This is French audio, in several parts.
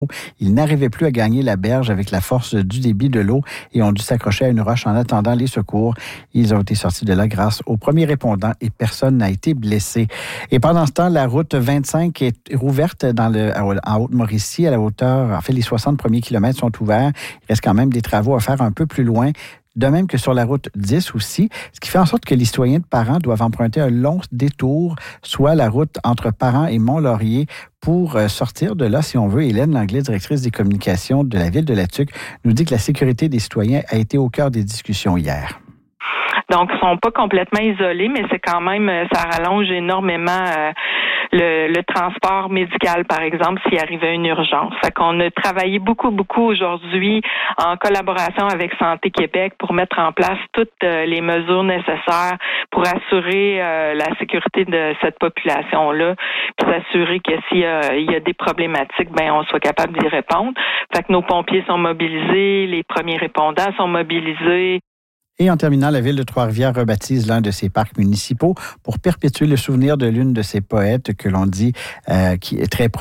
Ils n'arrivaient plus à gagner la berge avec la force du débit de l'eau et ont dû s'accrocher à une roche en attendant les secours. Ils ont été sortis de là grâce aux premiers répondants et personne n'a été blessé. Et pendant ce temps, la route 25 est rouverte en Haute-Mauricie à la hauteur, les 60 premiers kilomètres sont ouverts. Il reste quand même des travaux à faire un peu plus loin. De même que sur la route 10 aussi, ce qui fait en sorte que les citoyens de Parent doivent emprunter un long détour, soit la route entre Parent et Mont-Laurier, pour sortir de là, si on veut. Hélène Langlais, directrice des communications de la Ville de La Tuque, nous dit que la sécurité des citoyens a été au cœur des discussions hier. Donc, ils sont pas complètement isolés, mais c'est quand même, ça rallonge énormément le transport médical, par exemple, s'il arrivait une urgence. Fait qu'on a travaillé beaucoup aujourd'hui en collaboration avec Santé Québec pour mettre en place toutes les mesures nécessaires pour assurer la sécurité de cette population-là, puis s'assurer que s'il y a des problématiques, on soit capable d'y répondre. Fait que nos pompiers sont mobilisés, les premiers répondants sont mobilisés. Et en terminant, la Ville de Trois-Rivières rebaptise l'un de ses parcs municipaux pour perpétuer le souvenir de l'une de ses poètes que l'on dit qui est très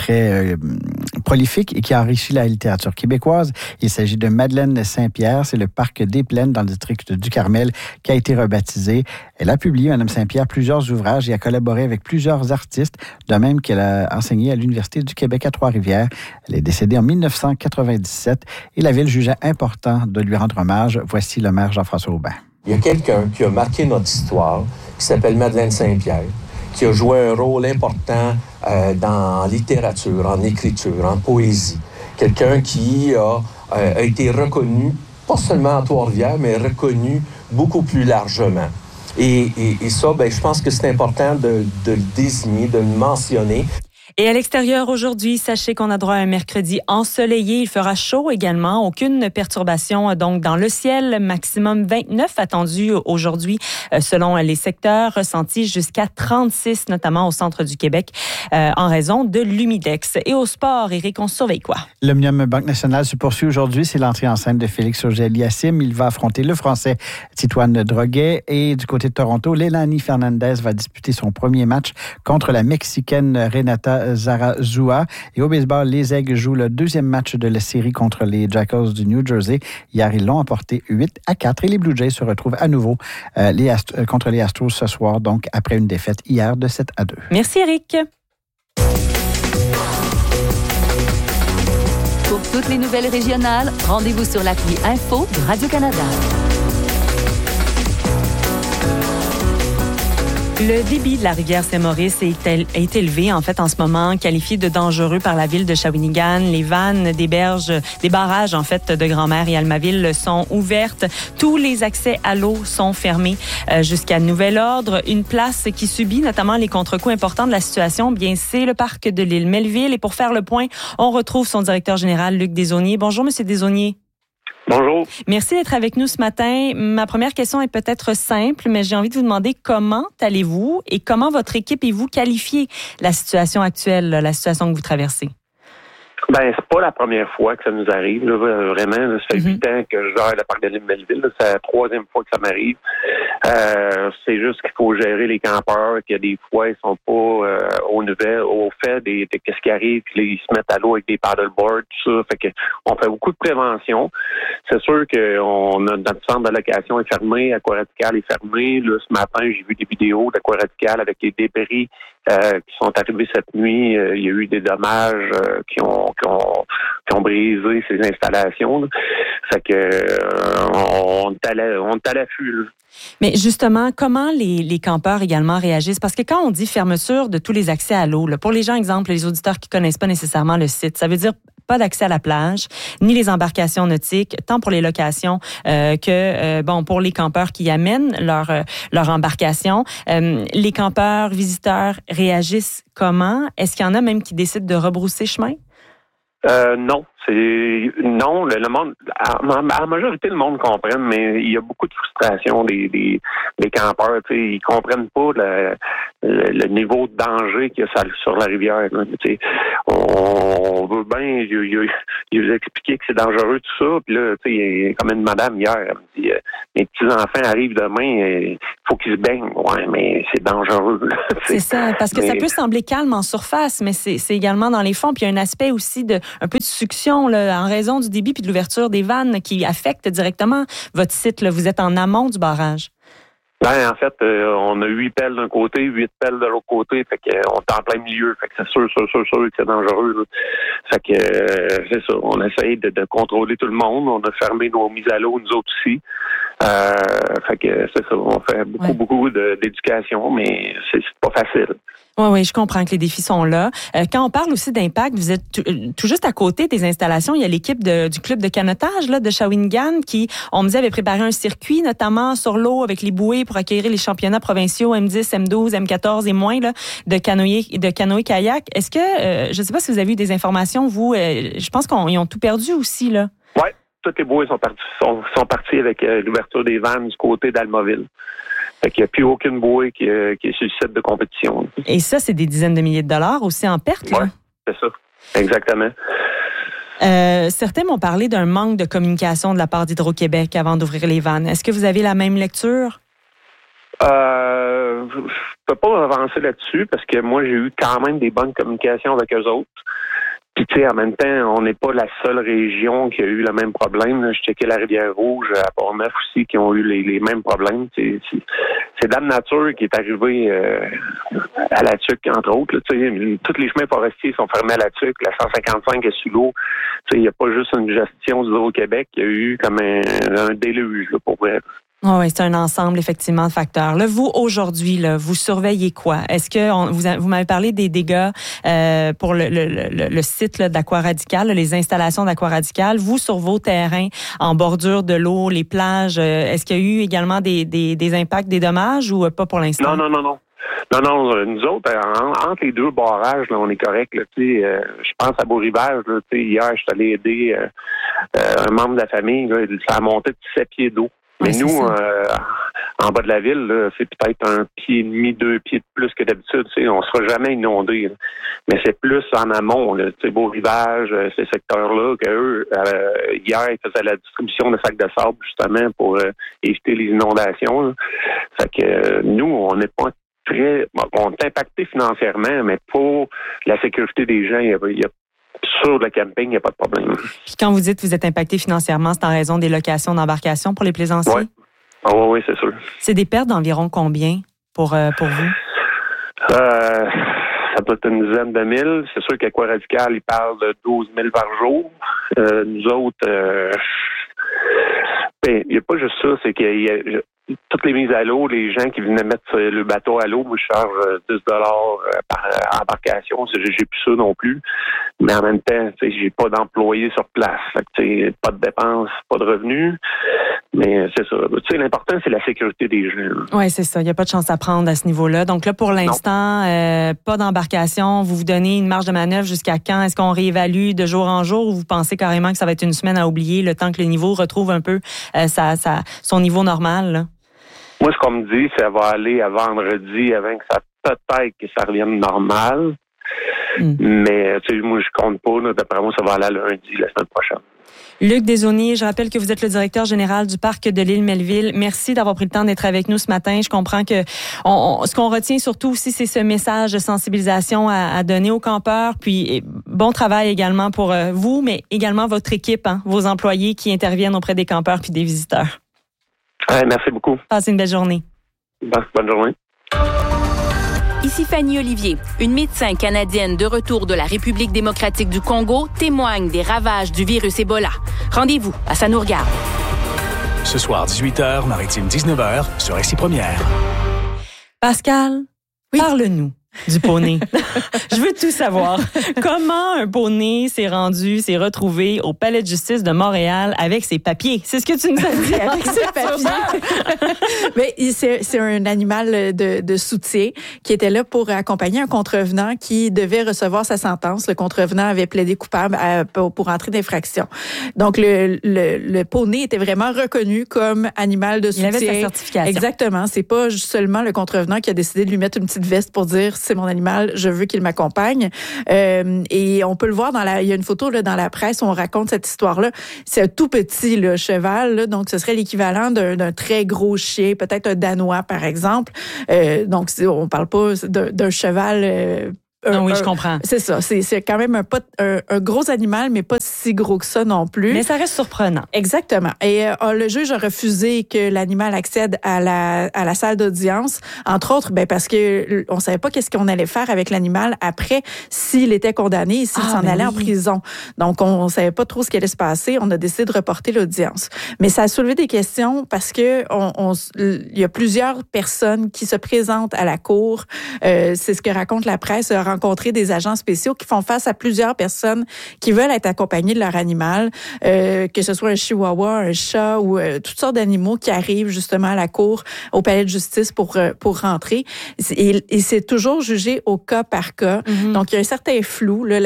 prolifique et qui a enrichi la littérature québécoise. Il s'agit de Madeleine Saint-Pierre. C'est le parc des Plaines dans le district du Carmel qui a été rebaptisé. Elle a publié, Mme Saint-Pierre, plusieurs ouvrages et a collaboré avec plusieurs artistes, de même qu'elle a enseigné à l'Université du Québec à Trois-Rivières. Elle est décédée en 1997 et la Ville jugeait important de lui rendre hommage. Voici le maire Jean-François Aubin. Il y a quelqu'un qui a marqué notre histoire, qui s'appelle Madeleine Saint-Pierre, qui a joué un rôle important dans littérature, en écriture, en poésie. Quelqu'un qui a été reconnu, pas seulement à Trois-Rivières, mais reconnu beaucoup plus largement. Et ça, je pense que c'est important de le désigner, de le mentionner. Et à l'extérieur aujourd'hui, sachez qu'on a droit à un mercredi ensoleillé. Il fera chaud également. Aucune perturbation donc dans le ciel. Maximum 29 attendu aujourd'hui selon les secteurs. Ressenti jusqu'à 36, notamment au centre du Québec, en raison de l'humidex. Et au sport, Éric, on surveille quoi? L'Omnium Banque Nationale se poursuit aujourd'hui. C'est l'entrée en scène de Félix Auger-Aliassime. Il va affronter le Français Titoine Droguet. Et du côté de Toronto, Lélani Fernandez va disputer son premier match contre la Mexicaine Renata Zarazua. Et au baseball, les Aigles jouent le deuxième match de la série contre les Jackals du New Jersey. Hier, ils l'ont emporté 8-4 et les Blue Jays se retrouvent à nouveau contre les Astros ce soir, donc après une défaite hier de 7-2. Merci, Éric. Pour toutes les nouvelles régionales, rendez-vous sur l'appli Info de Radio-Canada. Le débit de la rivière Saint-Maurice est élevé, en ce moment, qualifié de dangereux par la ville de Shawinigan. Les vannes des barrages, de Grand-Mère et Almaville sont ouvertes. Tous les accès à l'eau sont fermés jusqu'à nouvel ordre. Une place qui subit notamment les contre-coups importants de la situation, c'est le parc de l'île Melville. Et pour faire le point, on retrouve son directeur général, Luc Desaulniers. Bonjour, Monsieur Desaulniers. Bonjour. Merci d'être avec nous ce matin. Ma première question est peut-être simple, mais j'ai envie de vous demander comment allez-vous et comment votre équipe et vous qualifiez la situation actuelle, la situation que vous traversez? C'est pas la première fois que ça nous arrive. Là, vraiment, ça fait 8 ans que je gère le parc de l'île Melville. C'est la 3e fois que ça m'arrive. C'est juste qu'il faut gérer les campeurs, qu'il y a des fois, ils sont pas au fait de qu'est-ce qui arrive, puis là, ils se mettent à l'eau avec des paddleboards, tout ça. Fait que on fait beaucoup de prévention. C'est sûr que notre centre de location est fermé, Aquaradical est fermé. Là, ce matin, j'ai vu des vidéos d'Aquaradical avec les débris qui sont arrivés cette nuit. Il y a eu des dommages qui ont brisé ces installations. Là. Fait que on est à l'affût. Là. Mais justement, comment les campeurs également réagissent? Parce que quand on dit fermeture de tous les accès à l'eau, là, pour les gens, exemple, les auditeurs qui connaissent pas nécessairement le site, ça veut dire pas d'accès à la plage, ni les embarcations nautiques, tant pour les locations que pour les campeurs qui amènent leur embarcation. Les campeurs, visiteurs réagissent comment? Est-ce qu'il y en a même qui décident de rebrousser chemin? Non, Non, le monde, à la majorité, le monde comprend, mais il y a beaucoup de frustration des campeurs. Ils comprennent pas le niveau de danger qu'il y a sur la rivière. On veut bien lui expliquer que c'est dangereux, tout ça. Puis là, il y a comme une madame hier, elle me dit mes petits-enfants arrivent demain, il faut qu'ils se baignent. Ouais, mais c'est dangereux. C'est ça, parce que ça peut sembler calme en surface, mais c'est également dans les fonds. Puis il y a un aspect aussi un peu de succion là, en raison du débit puis de l'ouverture des vannes qui affecte directement votre site. Là. Vous êtes en amont du barrage. Ben, en fait, on a 8 pelles d'un côté, 8 pelles de l'autre côté, fait qu'on est en plein milieu, fait que c'est sûr que c'est dangereux. Là. Fait que c'est ça, on essaye de contrôler tout le monde, on a fermé nos mises à l'eau, nous autres aussi. Fait que c'est ça, on fait beaucoup d'éducation, mais c'est pas facile. Oui, je comprends que les défis sont là. Quand on parle aussi d'impact, vous êtes tout juste à côté des installations. Il y a l'équipe du club de canotage là, de Shawinigan qui, on me dit, avait préparé un circuit, notamment sur l'eau avec les bouées pour accueillir les championnats provinciaux M10, M12, M14 et moins là, de canoë-kayak. Est-ce que, je ne sais pas si vous avez eu des informations, vous, je pense qu'ils ont tout perdu aussi, là. Oui, toutes les bouées sont parties avec l'ouverture des vannes du côté d'Almaville. Fait qu'il n'y a plus aucune bouée qui est sur le site de compétition. Et ça, c'est des dizaines de milliers de dollars aussi en perte, là? Oui, c'est ça. Exactement. Certains m'ont parlé d'un manque de communication de la part d'Hydro-Québec avant d'ouvrir les vannes. Est-ce que vous avez la même lecture? Je peux pas avancer là-dessus parce que moi, j'ai eu quand même des bonnes communications avec eux autres. Puis, tu sais, en même temps, on n'est pas la seule région qui a eu le même problème. Là. Je checkais la Rivière-Rouge, à Port-Neuf aussi, qui ont eu les mêmes problèmes. C'est Dame Nature qui est arrivée à la Tuque, entre autres. Là, tous les chemins forestiers sont fermés à la Tuque. La 155 est sous l'eau. Il n'y a pas juste une gestion du Hydro-Québec. Il y a eu comme un déluge, là, pour vrai. Oui, c'est un ensemble, effectivement, de facteurs. Là, vous, aujourd'hui, là, vous surveillez quoi? Est-ce que vous m'avez parlé des dégâts pour le site là, d'Aqua-Radical, là, les installations d'Aqua-Radical. Vous, sur vos terrains, en bordure de l'eau, les plages, est-ce qu'il y a eu également des impacts, des dommages ou pas pour l'instant? Non. Non, nous autres, entre les deux barrages, là, on est correct. Je pense à Beau-Rivage. Là, hier, je suis allé aider un membre de la famille. Là, ça a monté de 7 pieds d'eau. Mais nous, en bas de la ville, là, c'est peut-être 1,5 pied, 2 pieds de plus que d'habitude. On ne sera jamais inondé. Là. Mais c'est plus en amont. Beau-Rivage, ces secteurs-là, qu'eux, hier, ils faisaient la distribution de sacs de sable, justement, pour éviter les inondations. Là. Fait que nous, on n'est pas on est impacté financièrement, mais pour la sécurité des gens, il y a sur le camping, il n'y a pas de problème. Puis quand vous dites que vous êtes impacté financièrement, c'est en raison des locations d'embarcation pour les plaisanciers? Oui. Oui, c'est sûr. C'est des pertes d'environ combien pour vous? Ça doit être une dizaine de mille. C'est sûr qu'Aqua-Radical, il parle de 12 000 par jour. Nous autres, il n'y a pas juste ça, c'est qu'il y a toutes les mises à l'eau, les gens qui venaient mettre le bateau à l'eau, moi, je charge 10 $ par embarcation. J'ai plus ça non plus. Mais en même temps, j'ai pas d'employés sur place. Fait que, pas de dépenses, pas de revenus. Mais c'est ça. L'important, c'est la sécurité des gens. Oui, c'est ça. Il n'y a pas de chance à prendre à ce niveau-là. Donc là, pour l'instant, pas d'embarcation. Vous donnez une marge de manœuvre jusqu'à quand? Est-ce qu'on réévalue de jour en jour ou vous pensez carrément que ça va être une semaine à oublier le temps que le niveau retrouve un peu son niveau normal? Là? Moi, ce qu'on me dit, ça va aller à vendredi avant que ça peut-être que ça revienne normal. Mais moi, je compte pas. Là, d'après moi, ça va aller à lundi, la semaine prochaine. Luc Desaulniers, je rappelle que vous êtes le directeur général du parc de l'île Melville. Merci d'avoir pris le temps d'être avec nous ce matin. Je comprends que ce qu'on retient surtout aussi, c'est ce message de sensibilisation à donner aux campeurs. Puis bon travail également pour vous, mais également votre équipe, vos employés qui interviennent auprès des campeurs puis des visiteurs. Merci beaucoup. Passez une belle journée. Bonne journée. Ici Fanny Olivier. Une médecin canadienne de retour de la République démocratique du Congo témoigne des ravages du virus Ebola. Rendez-vous à Ça nous regarde. Ce soir, 18h, Maritime 19h, sur RCI Première. Pascal, parle-nous. du poney. Je veux tout savoir. Comment un poney s'est retrouvé au Palais de justice de Montréal avec ses papiers? C'est ce que tu nous as dit. Avec ses papiers. Mais c'est un animal de soutien qui était là pour accompagner un contrevenant qui devait recevoir sa sentence. Le contrevenant avait plaidé coupable pour entrer d'infraction. Donc, le poney était vraiment reconnu comme animal de soutien. Il avait sa certification. Exactement. C'est pas seulement le contrevenant qui a décidé de lui mettre une petite veste pour dire c'est mon animal, je veux qu'il m'accompagne. Et on peut le voir il y a une photo là, dans la presse où on raconte cette histoire-là. C'est un tout petit là, cheval, là, donc ce serait l'équivalent d'un très gros chien, peut-être un danois par exemple. Donc on parle pas d'un cheval. Oui, je comprends. C'est ça. C'est quand même un gros animal, mais pas si gros que ça non plus. Mais ça reste surprenant. Exactement. Et le juge a refusé que l'animal accède à la salle d'audience, entre autres, parce que on savait pas qu'est-ce qu'on allait faire avec l'animal après s'il était condamné et s'il s'en allait en prison. Donc, on savait pas trop ce qui allait se passer. On a décidé de reporter l'audience. Mais ça a soulevé des questions parce que il y a plusieurs personnes qui se présentent à la cour. C'est ce que raconte la presse. Rencontrer des agents spéciaux qui font face à plusieurs personnes qui veulent être accompagnées de leur animal, que ce soit un chihuahua, un chat ou toutes sortes d'animaux qui arrivent justement à la cour, au palais de justice pour rentrer. Et c'est toujours jugé au cas par cas. Mm-hmm. Donc, il y a un certain flou. Là,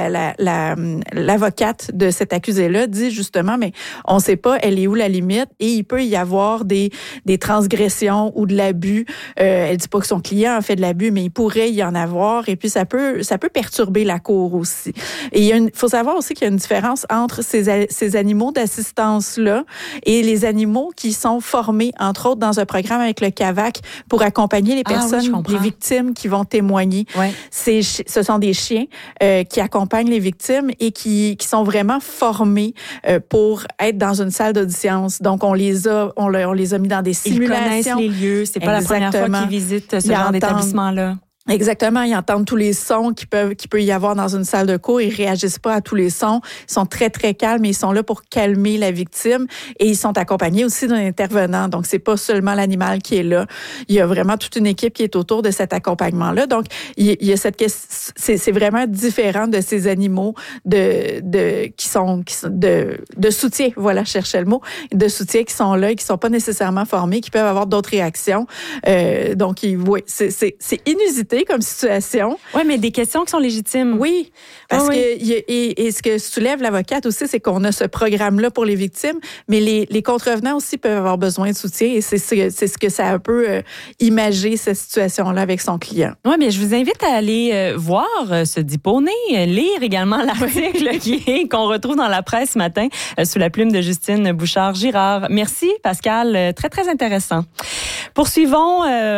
l'avocate de cet accusé-là dit justement, mais on ne sait pas elle est où la limite et il peut y avoir des transgressions ou de l'abus. Elle dit pas que son client a fait de l'abus, mais il pourrait y en avoir. Et puis, ça peut perturber la cour aussi. Et il faut savoir aussi qu'il y a une différence entre ces animaux d'assistance-là et les animaux qui sont formés, entre autres, dans un programme avec le CAVAC pour accompagner les personnes, les victimes qui vont témoigner. Ouais. Ce sont des chiens qui accompagnent les victimes et qui sont vraiment formés pour être dans une salle d'audience. Donc, on les a mis dans des simulations. Ils connaissent les lieux. C'est pas la première fois qu'ils visitent ce genre d'établissement-là. Exactement, ils entendent tous les sons qu'il peut y avoir dans une salle de cour, ils réagissent pas à tous les sons, ils sont très très calmes et ils sont là pour calmer la victime et ils sont accompagnés aussi d'un intervenant. Donc c'est pas seulement l'animal qui est là, il y a vraiment toute une équipe qui est autour de cet accompagnement-là. Donc il y a cette question, c'est vraiment différent de ces animaux qui sont de soutien, voilà, je cherchais le mot, de soutien qui sont là et qui sont pas nécessairement formés, qui peuvent avoir d'autres réactions. Donc oui, c'est inusité comme situation. Oui, mais des questions qui sont légitimes. Oui, parce que ce que soulève l'avocate aussi, c'est qu'on a ce programme-là pour les victimes, mais les contrevenants aussi peuvent avoir besoin de soutien et c'est ce que ça a un peu imagé cette situation-là avec son client. Oui, mais je vous invite à aller voir ce dit poney, lire également l'article qu'on retrouve dans la presse ce matin sous la plume de Justine Bouchard-Girard. Merci, Pascal. Très, très intéressant. Poursuivons.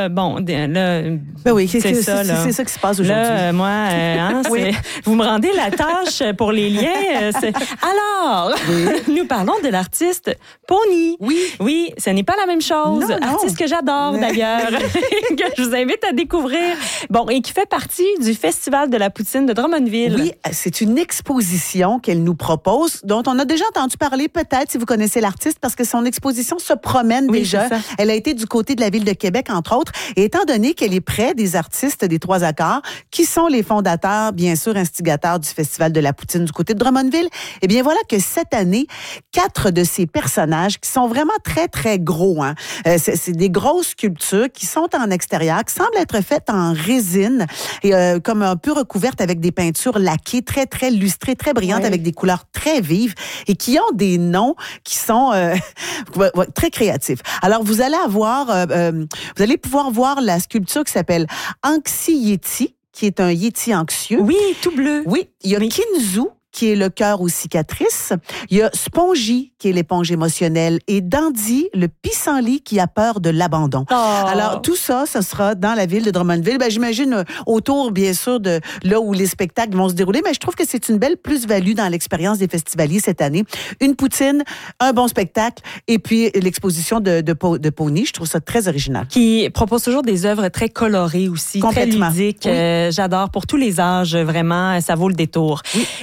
Oui, c'est ça qui se passe aujourd'hui. Là, moi, vous me rendez la tâche pour les liens. Alors, nous parlons de l'artiste Pony. Oui, ce n'est pas la même chose. Non. Artiste que j'adore d'ailleurs, que je vous invite à découvrir. Bon, et qui fait partie du Festival de la poutine de Drummondville. Oui, c'est une exposition qu'elle nous propose, dont on a déjà entendu parler peut-être si vous connaissez l'artiste, parce que son exposition se promène déjà. Elle a été du côté de la Ville de Québec, entre autres, et étant donné qu'elle est près des artistes des Trois Accords, qui sont les fondateurs, bien sûr, instigateurs du Festival de la poutine du côté de Drummondville, eh bien voilà que cette année, 4 de ces personnages qui sont vraiment très, très gros, c'est des grosses sculptures qui sont en extérieur, qui semblent être faites en résine, et comme un peu recouvertes avec des peintures laquées, très, très lustrées, très brillantes, avec des couleurs très vives, et qui ont des noms qui sont très créatifs. Alors, vous allez pouvoir voir la sculpture qui s'appelle Anxi Yeti, qui est un Yeti anxieux. Oui, tout bleu. Oui, il y a Kinzu, qui est le cœur aux cicatrices. Il y a Spongy, qui est l'éponge émotionnelle, et Dandy, le pissenlit qui a peur de l'abandon. Oh. Alors, tout ça, ce sera dans la ville de Drummondville. J'imagine autour, bien sûr, de là où les spectacles vont se dérouler, mais je trouve que c'est une belle plus-value dans l'expérience des festivaliers cette année. Une poutine, un bon spectacle, et puis l'exposition de Pony. Je trouve ça très original. Qui propose toujours des œuvres très colorées aussi, très ludiques. J'adore. Pour tous les âges, vraiment, ça vaut le détour. Oui. Et c'est autour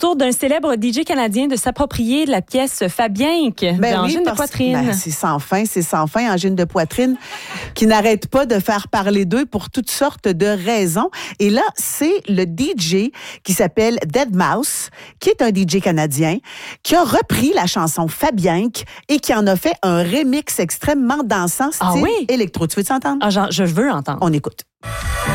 tour d'un célèbre DJ canadien de s'approprier la pièce Fabienque d'Angine de poitrine. C'est sans fin, Angine de poitrine, qui n'arrête pas de faire parler d'eux pour toutes sortes de raisons. Et là, c'est le DJ qui s'appelle Deadmau5, qui est un DJ canadien, qui a repris la chanson Fabienque et qui en a fait un remix extrêmement dansant, style électro. Tu veux-tu entendre? Je veux entendre. On écoute.